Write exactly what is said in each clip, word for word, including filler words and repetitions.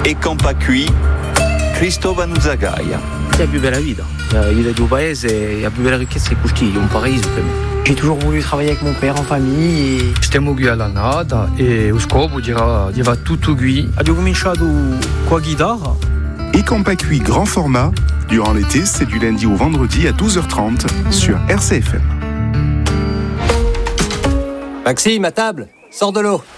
E con pa qui, Cristóbal Nuzagaya. È la più bella vita. Il est du paese, la più bella ricchezza è Cuschiglio, un paradiso per me. J'ai toujours voulu travailler avec mon père en famille e... Stiamo qui alla nata e lo scopo era di fare tutto qui. Abbiamo cominciato con la chitarra. Et Campacui grand format, durant l'été, c'est du lundi au vendredi à douze heures trente sur R C F M. Maxime, à table, sors de l'eau.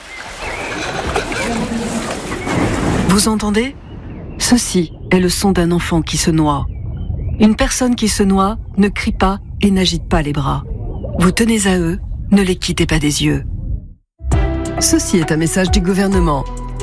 Vous entendez ? Ceci est le son d'un enfant qui se noie. Une personne qui se noie ne crie pas et n'agite pas les bras. Vous tenez à eux, ne les quittez pas des yeux. Ceci est un message du gouvernement.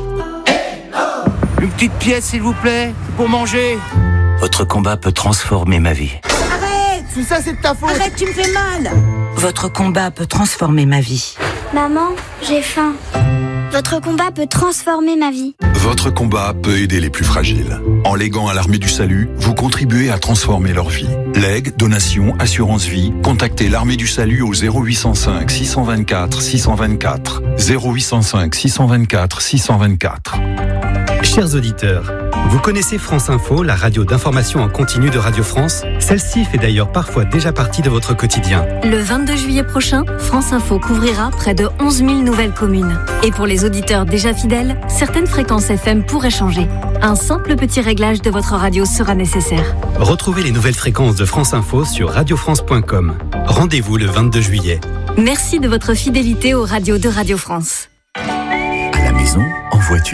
Une petite pièce, s'il vous plaît, pour manger. Votre combat peut transformer ma vie. Arrête! Tout ça, c'est de ta faute! Arrête, tu me fais mal! Votre combat peut transformer ma vie. Maman, j'ai faim. Votre combat peut transformer ma vie. Votre combat peut aider les plus fragiles. En léguant à l'Armée du Salut, vous contribuez à transformer leur vie. Legs, donations, assurance vie, contactez l'Armée du Salut au zéro huit cent cinq six cent vingt-quatre six cent vingt-quatre. zéro huit cent cinq six cent vingt-quatre six cent vingt-quatre. Chers auditeurs, vous connaissez France Info, la radio d'information en continu de Radio France ? Celle-ci fait d'ailleurs parfois déjà partie de votre quotidien. Le vingt-deux juillet prochain, France Info couvrira près de onze mille nouvelles communes. Et pour les auditeurs déjà fidèles, certaines fréquences F M pourraient changer. Un simple petit réglage de votre radio sera nécessaire. Retrouvez les nouvelles fréquences de France Info sur radio france point com. Rendez-vous le vingt-deux juillet. Merci de votre fidélité aux radios de Radio France. À la maison, en voiture.